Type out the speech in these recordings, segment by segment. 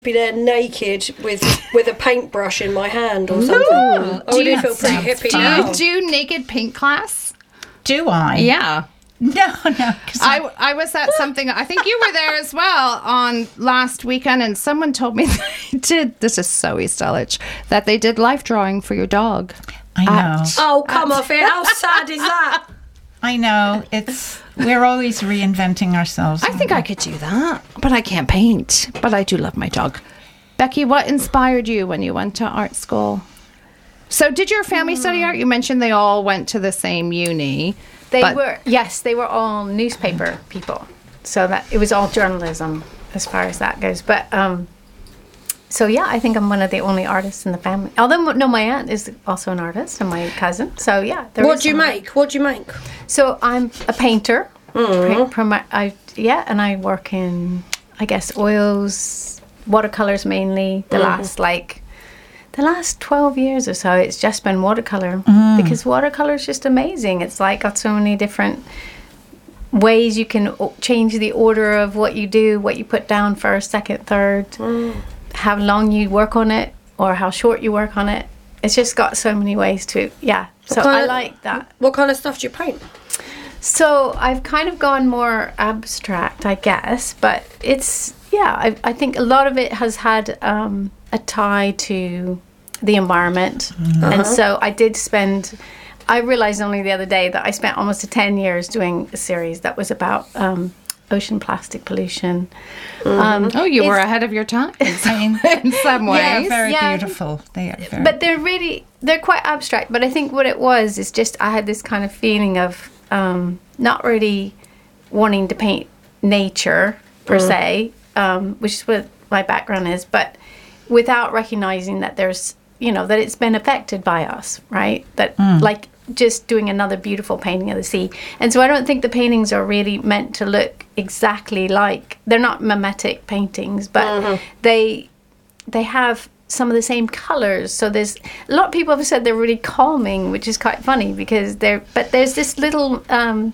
be there naked with a paintbrush in my hand or something. I already feel pretty hippie now. Do you do naked paint class? Do I? Yeah. No. I was at something, I think you were there as well on last weekend, and someone told me they did, this is so East Dulwich, that they did life drawing for your dog. I know. Oh, come off it. How sad is that? I know. We're always reinventing ourselves. I think I could do that, but I can't paint. But I do love my dog. Becky, what inspired you when you went to art school? So did your family study art? You mentioned they all went to the same uni. They were all newspaper people. So that it was all journalism as far as that goes. But so yeah, I think I'm one of the only artists in the family. Although no, my aunt is also an artist and my cousin. So yeah. What do you make? So I'm a painter. Mm-hmm. And I work in, I guess, oils, watercolors mainly. The last 12 years or so, it's just been watercolor because watercolor is just amazing. It's like got so many different ways you can change the order of what you do, what you put down first, second, third, how long you work on it or how short you work on it. It's just got so many ways to, So I like that. What kind of stuff do you paint? So I've kind of gone more abstract, I guess, but it's, I think a lot of it has had a tie to the environment. And so I realized only the other day that I spent almost 10 years doing a series that was about ocean plastic pollution. You were ahead of your time in some ways. They're very beautiful. They are very but they're quite abstract. But I think what it was is just I had this kind of feeling of not really wanting to paint nature per se, which is what my background is, but without recognizing that there's, that it's been affected by us, right? That like just doing another beautiful painting of the sea. And so I don't think the paintings are really meant to look exactly like, they're not mimetic paintings, but they have some of the same colors. So there's a lot of people have said they're really calming, which is quite funny because there's this little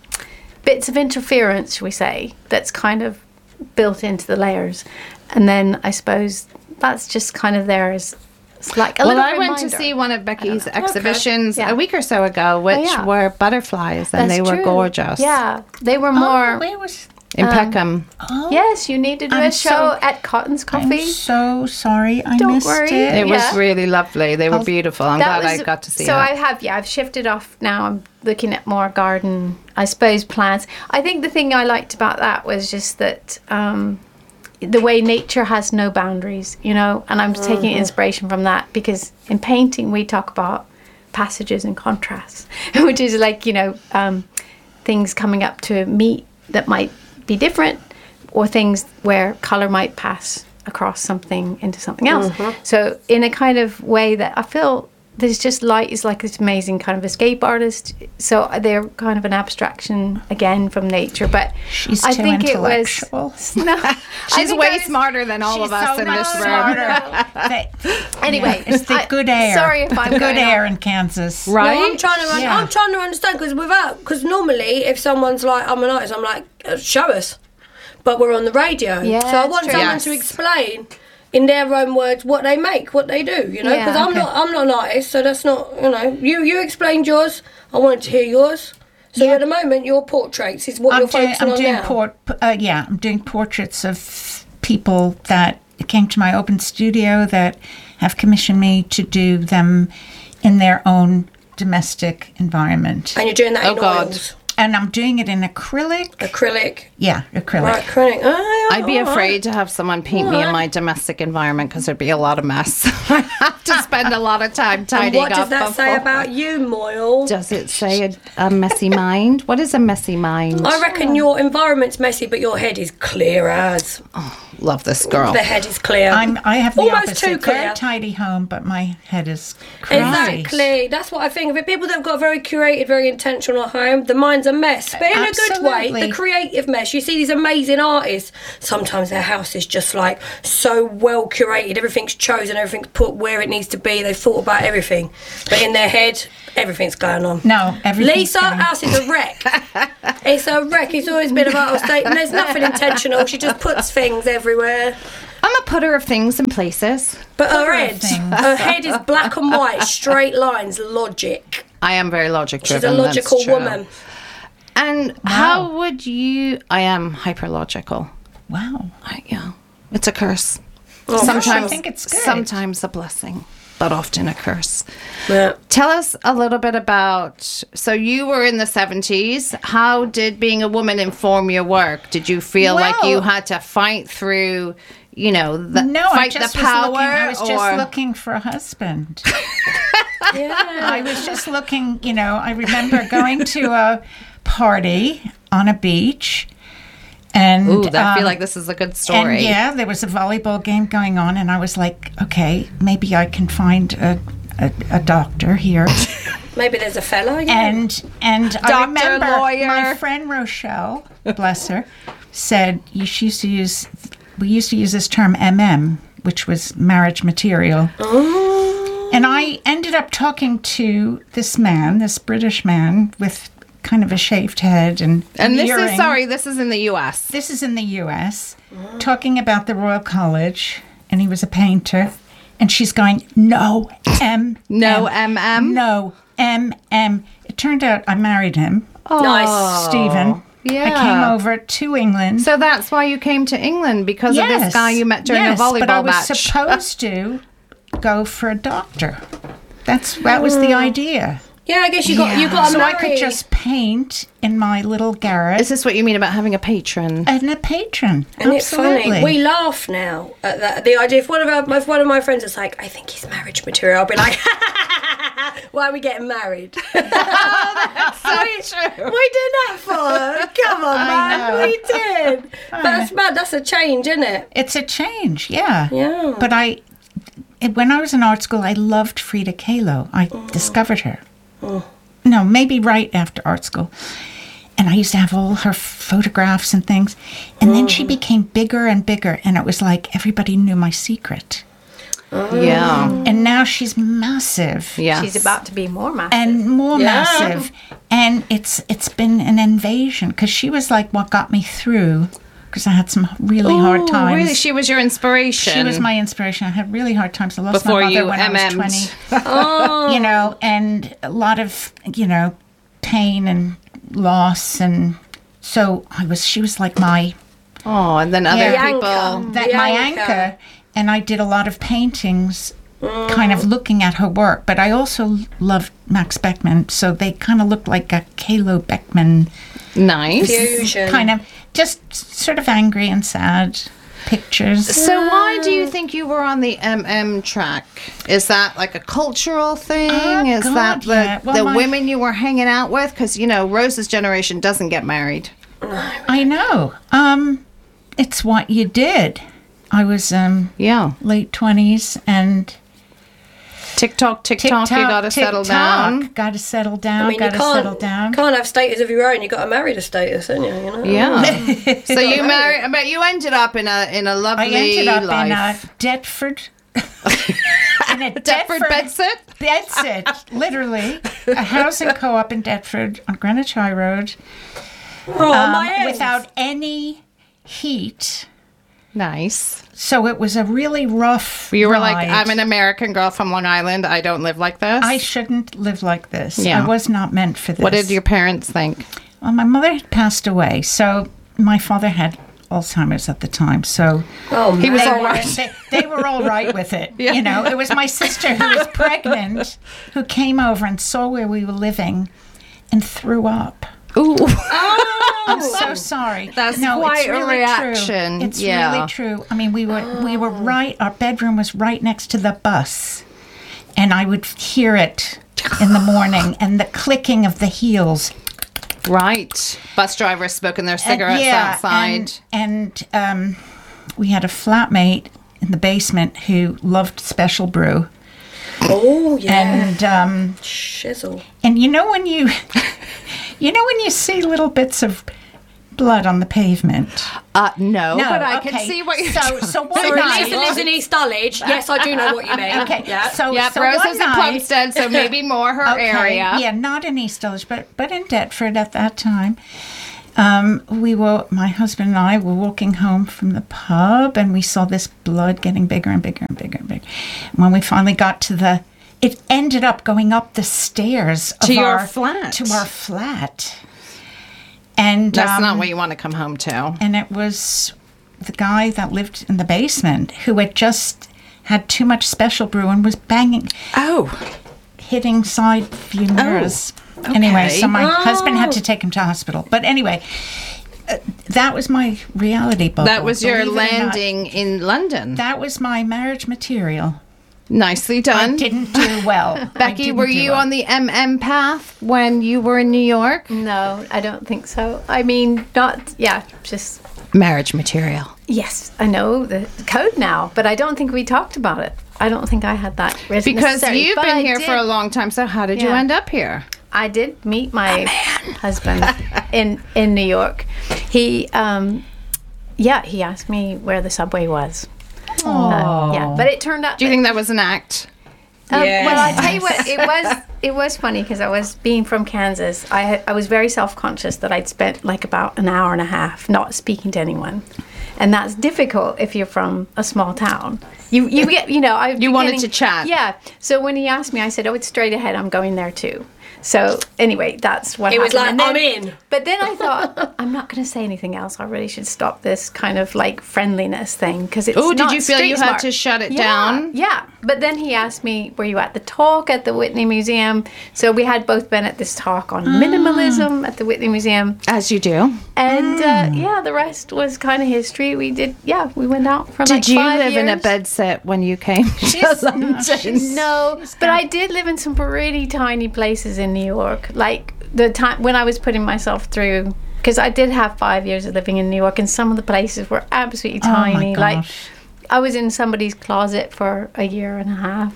bits of interference, shall we say, that's kind of built into the layers. And then I suppose that's just kind of there as like a little reminder. I went to see one of Becky's exhibitions a week or so ago, which were butterflies, and they were gorgeous. Yeah, they were more in Peckham. Yes, you need to do a show at Cotton's Coffee. I'm so sorry I Don't missed worry. it. It was really lovely. They were beautiful. I'm glad I got to see it. So I've shifted off now. I'm looking at more garden, I suppose, plants. I think the thing I liked about that was just that the way nature has no boundaries, and I'm taking inspiration from that because in painting we talk about passages and contrasts, which is like, things coming up to meet that might be different or things where color might pass across something into something else. So in a kind of way that I feel there's just light is like this amazing kind of escape artist. So they're kind of an abstraction again from nature. But she's I too think intellectual. She's way smarter than all of us in this room. Anyway, it's the good air. Sorry if I'm good air in Kansas, right? No, I'm trying to understand because normally if someone's like I'm an artist, I'm like show us, but we're on the radio, so I want someone to explain in their own words what they make, what they do, because I'm not an artist, so that's not, you explained yours, I wanted to hear yours. So at the moment your portraits is what you're focusing on now. I'm doing portraits of people that came to my open studio that have commissioned me to do them in their own domestic environment. And you're doing that in oils? And I'm doing it in acrylic. Yeah, acrylic. Right, acrylic. I'd be afraid to have someone paint me in my domestic environment because there'd be a lot of mess. I have to spend a lot of time tidying up. What does that say about you, Moyle? Does it say a messy mind? What is a messy mind? I reckon your environment's messy, but your head is clear as. Oh, love this girl. The head is clear. I have the almost opposite. too clear. Very tidy home, but my head is crazy. Exactly. That's what I think. If people that have got a very curated, very intentional home, the mind's a mess, but in a good way. The creative mess. You see these amazing artists. Sometimes their house is just like so well curated. Everything's chosen. Everything's put where it needs to be. They've thought about everything, but in their head, everything's going on. No, everything's Lisa's house is a wreck. It's a wreck. It's always been about her state, and there's nothing intentional. She just puts things everywhere. I'm a putter of things in places. But her head is black and white, straight lines, logic. I am very logic driven. She's a logical woman. And how would you... I am hyper-logical. Wow. Yeah. It's a curse. Oh, sometimes I think it's good. Sometimes a blessing, but often a curse. Yeah. Tell us a little bit about... So you were in the 70s. How did being a woman inform your work? Did you feel like you had to fight through... You know, fight the power. I was just looking for a husband. I was just looking, I remember going to a party on a beach. And I feel like this is a good story. And there was a volleyball game going on. And I was like, okay, maybe I can find a doctor here. Maybe there's a fella. And I remember my friend Rochelle, bless her, said we used to use this term which was marriage material. Oh. And I ended up talking to this British man with kind of a shaved head and this is in the U.S. This is in the U.S. Talking about the Royal College, and he was a painter. And she's going, no, No, M.M.? No, M.M. It turned out I married him. Oh. Nice. Stephen. Yeah. I came over to England. So that's why you came to England, because of this guy you met during a volleyball match. But I was supposed to go for a doctor. That was the idea. Yeah, I guess you got so married. I could just paint in my little garret. Is this what you mean about having a patron? And a patron. And Absolutely. it's funny. We laugh now at that. The idea, if one of my friends is like, I think he's marriage material, I'll be like, why are we getting married? That's so true. We did that for. Come on, man. We did. That's mad. That's a change, isn't it? It's a change, yeah. Yeah. But when I was in art school, I loved Frida Kahlo. I discovered her. No, maybe right after art school. And I used to have all her photographs and things. And then she became bigger and bigger. And it was like everybody knew my secret. Yeah. And now she's massive. Yeah. She's about to be more massive. And more massive. And it's been an invasion. Because she was like what got me through. Because I had some really hard times. Really? She was your inspiration? She was my inspiration. I had really hard times. I lost Before my mother you when I was 20. And a lot of, pain and loss. And so she was like my... Oh, and then other people... My anchor. And I did a lot of paintings kind of looking at her work. But I also loved Max Beckmann. So they kind of looked like a Kahlo Beckmann... Nice. Fusion. Kind of just sort of angry and sad pictures. So why do you think you were on the MM track? Is that like a cultural thing? Is that the women you were hanging out with? Because, Rose's generation doesn't get married. I know. It's what you did. I was late 20s and... TikTok, you gotta settle down. Gotta settle down, You can't have status of your own. You gotta marry the status, don't you? Yeah. So you married, but you ended up in a lovely life. I ended up in a Deptford. In a Deptford bedsit? Bedsit, literally. A housing co-op in Deptford on Greenwich High Road. Without any heat. Nice. So it was a really rough You were ride. like, I'm an American girl from Long Island. I don't live like this. I shouldn't live like this. Yeah. I was not meant for this. What did your parents think? Well, my mother had passed away, so my father had Alzheimer's at the time. So he was all right. They were all right with it. Yeah. It was my sister who was pregnant who came over and saw where we were living and threw up. Ooh. I'm so sorry. That's quite it's really a reaction. True. It's really true. I mean, we were right. Our bedroom was right next to the bus, and I would hear it in the morning and the clicking of the heels. Right. Bus drivers smoking their cigarettes outside. And we had a flatmate in the basement who loved Special Brew. Oh yeah. And shizzle. And when you see little bits of blood on the pavement? No, but I can see what you're talking about. So one Sorry, night... Lisa lives in East Dulwich. Yes, I do know what you mean. Okay, yeah. so Rose is in Plumstead, so maybe more her area. Yeah, not in East Dulwich, but in Deptford at that time. my husbend and I were walking home from the pub, and we saw this blood getting bigger and bigger and bigger and bigger. And when we finally got to it ended up going up the stairs to our flat. To our flat. And that's not what you want to come home to. And it was the guy that lived in the basement who had just had too much special brew and was banging. Hitting side view mirrors. Okay. Anyway, so my husband had to take him to hospital. But anyway, that was my reality bubble. That was your landing in London. That was my marriage material. Nicely done. I didn't do well. Becky, were you on the MM path when you were in New York? No, I don't think so. I mean, just... Marriage material. Yes, I know the code now, but I don't think we talked about it. I don't think I had that written. Because you've been here for a long time, so how did you end up here? I did meet my husband in New York. He asked me where the subway was. But it turned out... Do you think that was an act? Yes. Well, I tell you what, it was funny because I was being from Kansas. I was very self-conscious that I'd spent like about an hour and a half not speaking to anyone. And that's difficult if you're from a small town. You get, you wanted to chat. Yeah. So when he asked me, I said, it's straight ahead. I'm going there too. So anyway, that's what happened. It was like, I'm in. But then I thought, I'm not going to say anything else. I really should stop this kind of like friendliness thing because it's not did you feel you smart. had to shut it down? Yeah. But then he asked me, were you at the talk at the Whitney Museum? So we had both been at this talk on minimalism at the Whitney Museum. As you do. And the rest was kind of history. We went out for Did you live years. in a bed set when you came to London? No, but I did live in some pretty tiny places in New York. Like the time when I was putting myself through, because I did have 5 years of living in New York, and some of the places were absolutely tiny. Like I was in somebody's closet for a year and a half.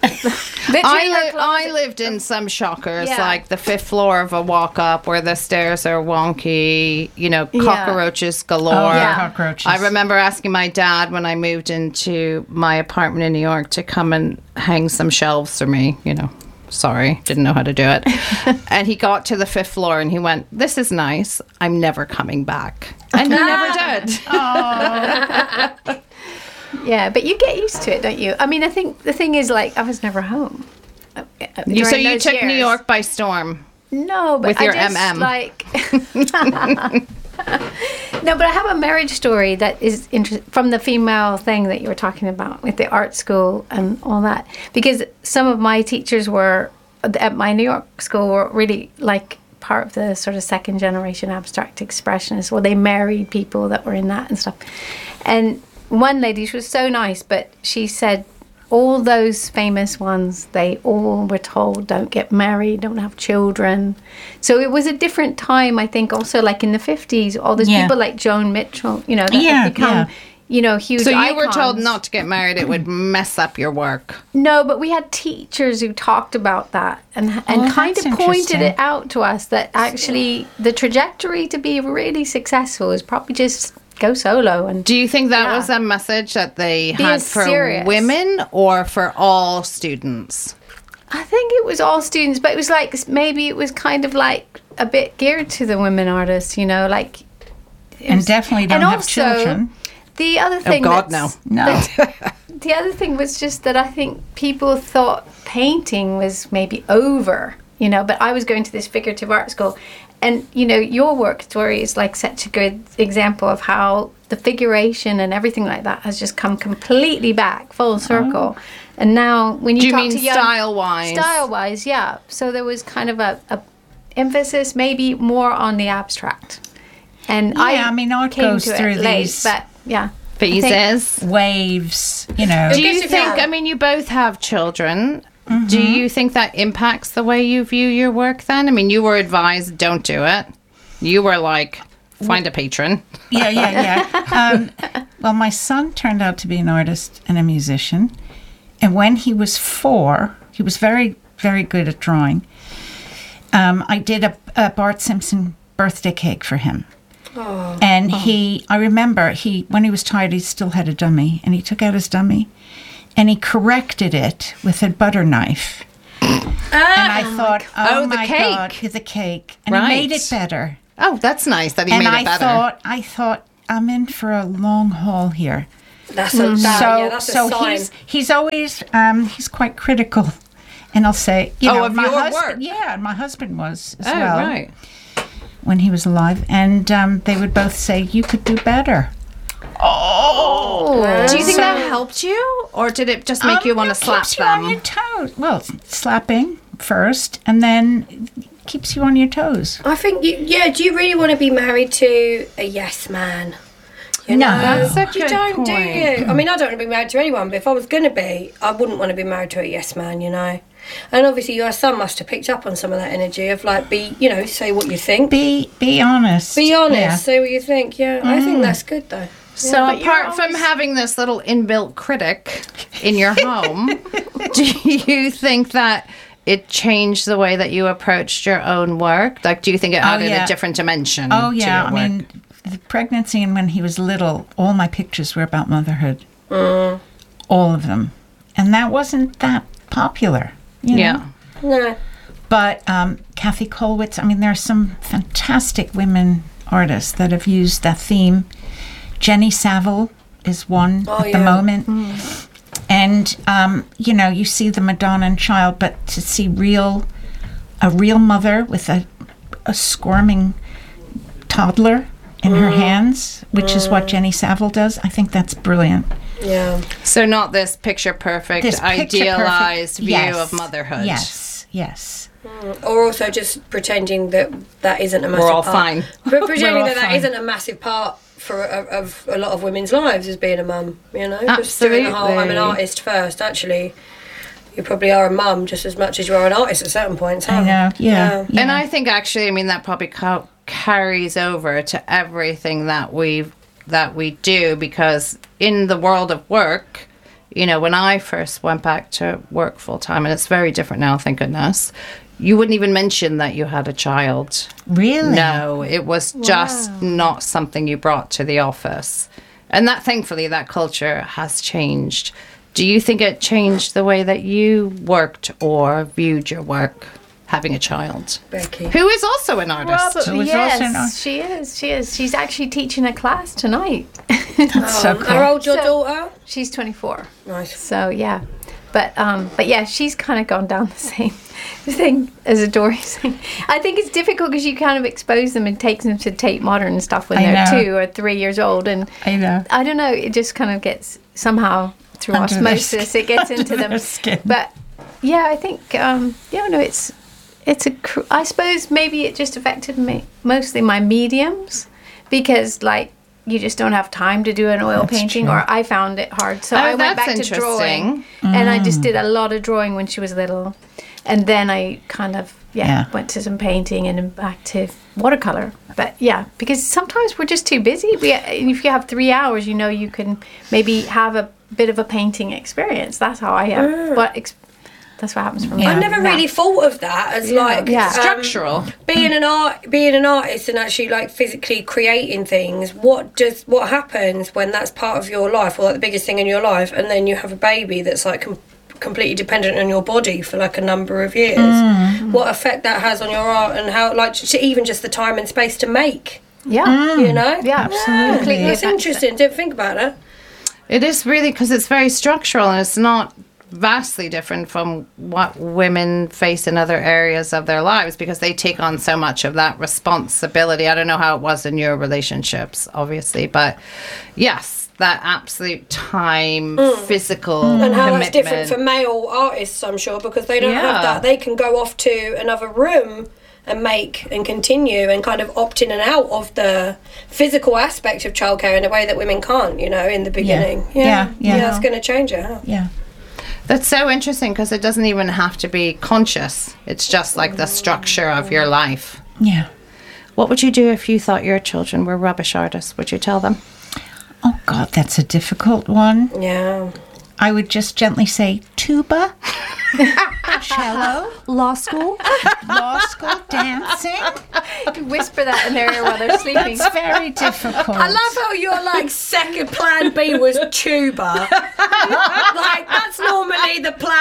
I lived in some shockers, like the 5th floor of a walk-up where the stairs are wonky, cockroaches galore. Oh, cockroaches. I remember asking my dad when I moved into my apartment in New York to come and hang some shelves for me, Sorry, didn't know how to do it. And he got to the 5th floor and he went, "This is nice. I'm never coming back." And he never did. Yeah, but you get used to it, don't you? I mean, I think the thing is, like, I was never home. So you took New York by storm? No, but with your I just, MM. No, but I have a marriage story that is from the female thing that you were talking about with the art school and all that. Because some of my teachers at my New York school were really like part of the sort of second generation abstract expressionists. Well, they married people that were in that and stuff. And one lady, she was so nice, but she said all those famous ones, they all were told don't get married, don't have children. So it was a different time, I think, also like in the 50s, all those people like Joan Mitchell, that have become, huge So you icons. were told not to get married, it would mess up your work. No, but we had teachers who talked about that and kind of pointed it out to us that actually the trajectory to be really successful is probably just go solo. And do you think that was a message that they had for women or for all students? I think it was all students, but it was like maybe it was kind of like a bit geared to the women artists, like. And definitely don't have children. The other thing. Oh God, no. The other thing was just that I think people thought painting was maybe over, But I was going to this figurative art school. And, your work story is like such a good example of how the figuration and everything like that has just come completely back, full circle. And now when you talk to young... style-wise? Style-wise, yeah. So there was kind of a emphasis maybe more on the abstract. And art goes through these... But, phases. Waves, Do you think, you both have children... Mm-hmm. Do you think that impacts the way you view your work then? I mean, you were advised, don't do it. You were like, find a patron. Yeah. Well, my son turned out to be an artist and a musician. And when he was 4, he was very, very good at drawing. I did a Bart Simpson birthday cake for him. Oh. And I remember when he was tired, he still had a dummy. And he took out his dummy. And he corrected it with a butter knife. And I thought, oh my God, the cake. And he made it better. Oh, that's nice that he made it better. I thought, I'm in for a long haul here. That's a sign. He's always he's quite critical, and I'll say, of my your work. Yeah, my husband was as well. Right. When he was alive, and they would both say, "You could do better." Oh, do you think that helped you, or did it just make you want to slap keeps them? You on your toes. Well, slapping first, and then keeps you on your toes. I think, do you really want to be married to a yes man? No, that's a you good don't, point. do you? I mean, I don't want to be married to anyone, but if I was going to be, I wouldn't want to be married to a yes man, And obviously, your son must have picked up on some of that energy of say what you think. Be honest. Be honest. Yeah. Say what you think. Yeah, I think that's good though. So apart from having this little inbuilt critic in your home, do you think that it changed the way that you approached your own work? Like, do you think it added a different dimension? Oh yeah, to your work? The pregnancy and when he was little, all my pictures were about motherhood. All of them, and that wasn't that popular. You know? No. But Kathy Kollwitz, there are some fantastic women artists that have used that theme. Jenny Saville is one at the moment. And, you see the Madonna and Child, but to see a real mother with a squirming toddler in her hands, which is what Jenny Saville does, I think that's brilliant. Yeah. So not this picture-perfect, idealized view of motherhood. Yes. Or also just pretending that isn't a massive part. We're all fine. But pretending that isn't a massive part of a lot of women's lives as being a mum, Absolutely. Just doing the whole, I'm an artist first. Actually, you probably are a mum just as much as you are an artist at certain points. I know, yeah. And I think actually, that probably carries over to everything that we do, because in the world of work, when I first went back to work full time, and it's very different now, thank goodness, you wouldn't even mention that you had a child. Really? No, it was just not something you brought to the office. And that, thankfully, that culture has changed. Do you think it changed the way that you worked or viewed your work, having a child? Becky. Who is also an artist. She is. She's actually teaching a class tonight. That's so cool. How old's your daughter? She's 24. Nice. So, yeah. But yeah, she's kind of gone down the same thing as Dory's thing. I think it's difficult because you kind of expose them and take them to Tate Modern and stuff when they're 2 or 3 years old. And I know. I don't know, it just kind of gets somehow through osmosis, it gets into them. Skin. But yeah, I think, I suppose maybe it just affected me, mostly my mediums, because you just don't have time to do an oil painting, or I found it hard. So I went back to drawing, and I just did a lot of drawing when she was little. And then I kind of, went to some painting and then back to watercolor. But yeah, because sometimes we're just too busy. If you have 3 hours, you can maybe have a bit of a painting experience. That's how I have. That's what happens for me. I never really thought of that as structural. Being an artist and actually physically creating things. What happens when that's part of your life, or the biggest thing in your life, and then you have a baby that's completely dependent on your body for a number of years? What effect that has on your art, and how even just the time and space to make. Yeah. Yeah, absolutely. That's interesting. Didn't think about it. It is really, because it's very structural, and it's not vastly different from what women face in other areas of their lives, because they take on so much of that responsibility. I don't know how it was in your relationships, obviously, but yes, that absolute time, physical and how commitment. that's different for male artists, I'm sure, because they don't have that. They can go off to another room and make and continue and kind of opt in and out of the physical aspect of childcare in a way that women can't, in the beginning. Yeah, that's going to change it, huh? Yeah. That's so interesting, because it doesn't even have to be conscious. It's just the structure of your life. Yeah. What would you do if you thought your children were rubbish artists? Would you tell them? Oh, God, that's a difficult one. Yeah. I would just gently say, tuba, cello, law school, dancing. You can whisper that in their ear while they're sleeping. That's very difficult. I love how your second plan B was tuba. That's normally the plan A that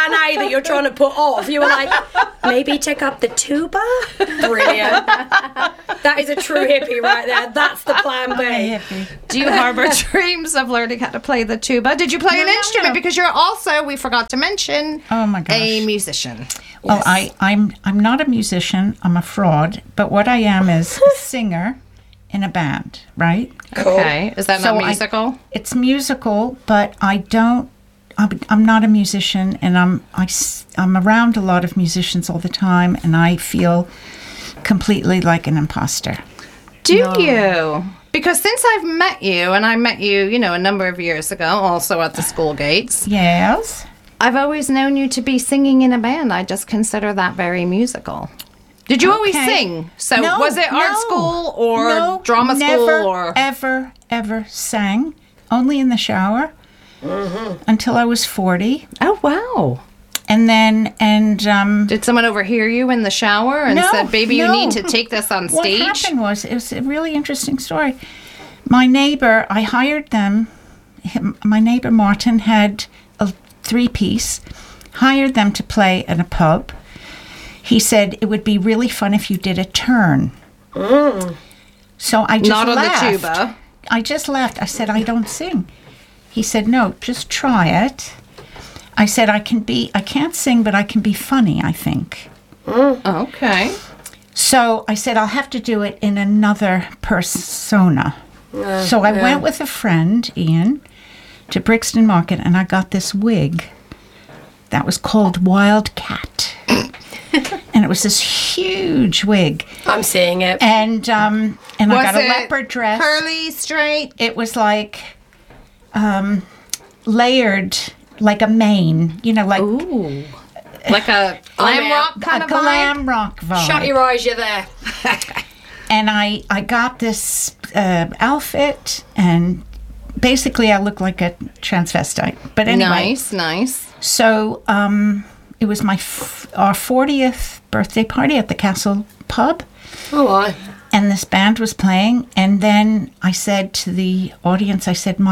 that you're trying to put off. You were like, maybe take up the tuba? Brilliant. That is a true hippie right there. That's the plan B. Do you harbor dreams of learning how to play the tuba? Did you play an instrument? No. Because you're also, we forgot to mention, a musician. Well, yes. I'm not a musician. I'm a fraud. But what I am is a singer in a band, right? Cool. Okay. Is that not musical? It's musical, but I'm not a musician, and I'm around a lot of musicians all the time, and I feel completely like an imposter. Do you? Because since I've met you, and I met you, a number of years ago, also at the school gates. Yes. I've always known you to be singing in a band. I just consider that very musical. Did you always sing? So was it art school or drama school? Or ever sang. Only in the shower until I was 40. Oh, wow. And then, did someone overhear you in the shower and said, baby, you need to take this on stage? What happened was, it was a really interesting story. My neighbor, I hired them. My neighbor Martin had a 3-piece, hired them to play in a pub. He said it would be really fun if you did a turn. So I just Not on laughed. the tuba. I just laughed. I said, I don't sing. He said, no, just try it. I said, I can't sing, but I can be funny, I think. Okay. So I said, I'll have to do it in another persona. So I went with a friend, Ian, to Brixton Market, and I got this wig that was called Wildcat. And it was this huge wig. I'm seeing it. And I got a leopard dress. Curly, straight? It was like layered, like a mane, like... Ooh. Like a glam rock kind of vibe? A glam rock vibe. Shut your eyes, you're there. And I got this outfit, and basically I look like a transvestite. But anyway. Nice. So it was our 40th birthday party at the Castle Pub. Oh, my. And this band was playing, and then I said to the audience,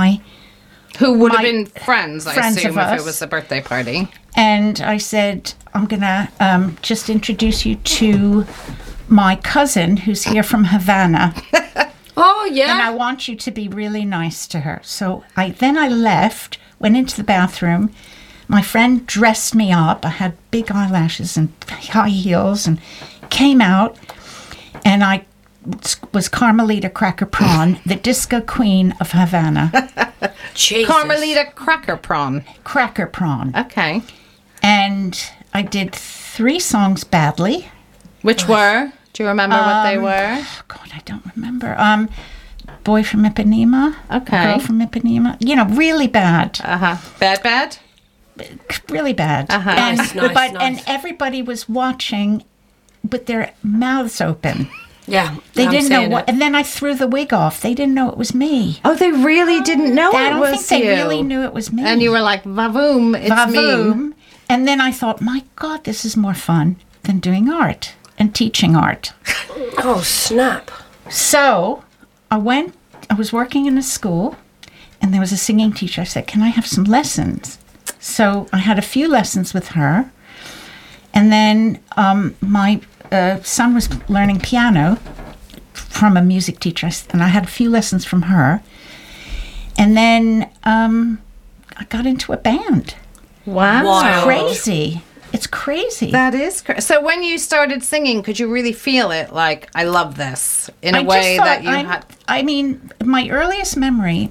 who would have been friends, I assume, of us, if it was a birthday party. And I said, I'm going to just introduce you to my cousin who's here from Havana. Oh, yeah. And I want you to be really nice to her. So I left, went into the bathroom. My friend dressed me up. I had big eyelashes and high heels, and came out, and I was Carmelita Cracker Prawn, the disco queen of Havana. Jesus. Carmelita Cracker Prawn. Cracker Prawn. Okay. And I did 3 songs badly. Which were? Do you remember what they were? God, I don't remember. Boy from Ipanema. Okay. Girl from Ipanema. Really bad. Bad? Really bad. Nice. And everybody was watching with their mouths open. Yeah. They didn't know what. And then I threw the wig off. They didn't know it was me. Oh, they really didn't know it was you. I don't think they really knew it was me. And you were like, vavoom, it's me. And then I thought, my God, this is more fun than doing art and teaching art. Oh, snap. So I was working in a school, and there was a singing teacher. I said, can I have some lessons? So I had a few lessons with her. And then my son was learning piano from a music teacher, and I had a few lessons from her. And then I got into a band. Wow. It's crazy. That is crazy. So when you started singing, could you really feel it? Like, I love this in a way that you had... I mean, my earliest memory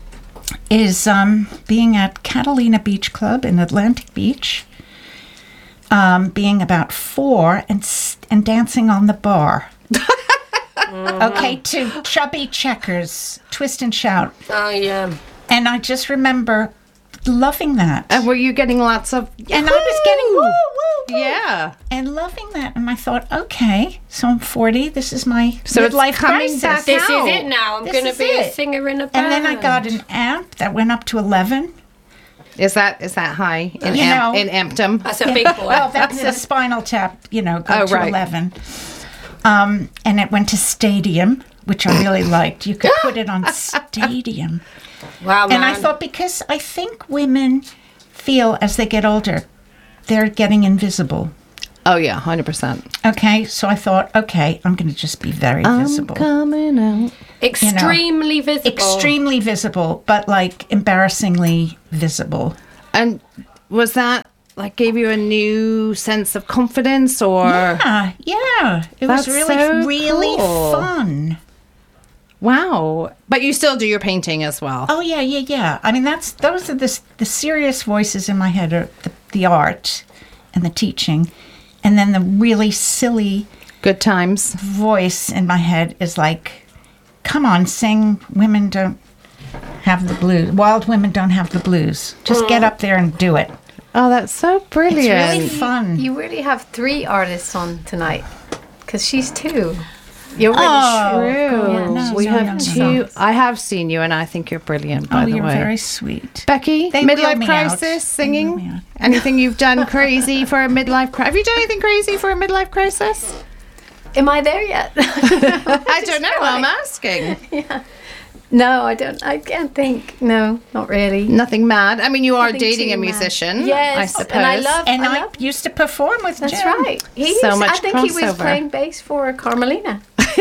is being at Catalina Beach Club in Atlantic Beach, being about 4 and dancing on the bar. Okay, to Chubby Checkers, Twist and Shout. Oh, yeah. And I just remember loving that. And were you getting lots of... And I was getting woo, woo, woo. Yeah. And loving that. And I thought, okay, so I'm 40. This is my midlife life crisis. Back this out. is it now. I'm going to be a singer in a band. And then I got an amp that went up to 11. Is that high in amptum? That's a big boy. Well, that's a Spinal Tap, go to 11. And it went to Stadium, which I really liked. You could put it on Stadium. Wow, man. And I thought, because I think women feel as they get older, they're getting invisible. Oh, yeah, 100%. Okay, so I thought, okay, I'm going to just be very visible. Coming out. Extremely visible. Extremely visible, but like embarrassingly visible. And was that like gave you a new sense of confidence or? Yeah. It was really fun. Wow. But you still do your painting as well. Oh, yeah. I mean, those are the serious voices in my head are the art and the teaching. And then the really silly good times voice in my head is like, come on, sing Women Don't Have the Blues. Wild Women Don't Have the Blues. Just get up there and do it. Oh, that's so brilliant. It's really fun. You really have 3 artists on tonight because she's 2. You're really true. Yeah, we have 2. I have seen you, and I think you're brilliant. By the way, you're very sweet, Becky. Midlife crisis, singing. Anything you've done crazy for a midlife crisis? Have you done anything crazy for a midlife crisis? Am I there yet? I don't know. I'm asking. Yeah. No, I don't. I can't think. No, not really. Nothing mad. I mean, you are dating a musician. Yes, I suppose. And I used to perform with Jim. That's right. I think he was playing bass for Carmelita.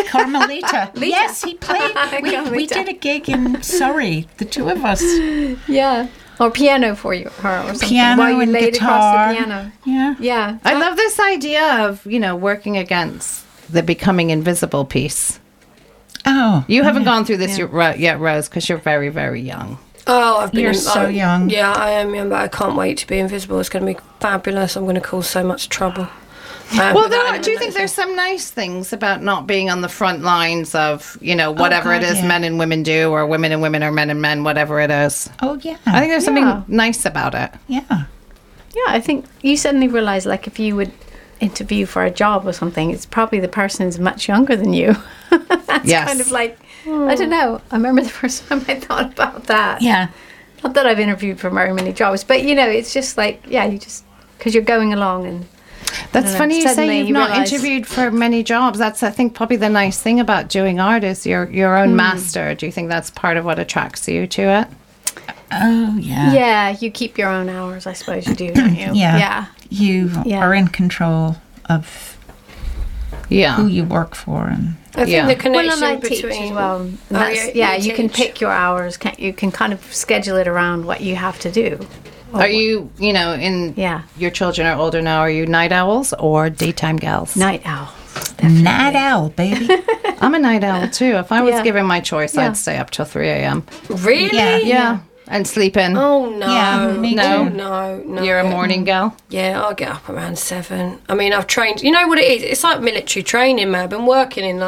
Yes, he played. We did a gig in Surrey, the 2 of us. Yeah. Or piano for her or something. Piano while you and laid guitar. across the piano. Yeah. I love this idea of, working against the becoming invisible piece. Oh. You haven't gone through this yet, Rose, because you're very, very young. Oh, You're so young. Yeah, I am young, but I can't wait to be invisible. It's going to be fabulous. I'm going to cause so much trouble. Well, do you think there's some nice things about not being on the front lines of, whatever it is men and women do, or women and women or men and men, whatever it is? Oh, yeah. I think there's something nice about it. Yeah. Yeah, I think you suddenly realize, like, if you would interview for a job or something, it's probably the person's much younger than you. That's kind of like, I don't know. I remember the first time I thought about that. Yeah. Not that I've interviewed for very many jobs, but, it's just like, you just, because you're going along and... That's funny you say you've not interviewed for many jobs. That's, I think, probably the nice thing about doing art is you're your own master. Do you think that's part of what attracts you to it? Oh, yeah. Yeah, you keep your own hours, I suppose you do, don't you? Yeah. You are in control of who you work for. And I think the connection between... you can pick your hours. You can kind of schedule it around what you have to do. Are you, your children are older now, are you night owls or daytime gals? Night owl. Definitely. Night owl, baby. I'm a night owl too. If I was given my choice, I'd stay up till 3 a.m. Really? Yeah. And sleep in. Oh, no. Yeah, me too. No. You're a morning gal? Yeah, I'll get up around 7. I mean, I've trained. You know what it is? It's like military training, man. I've been working in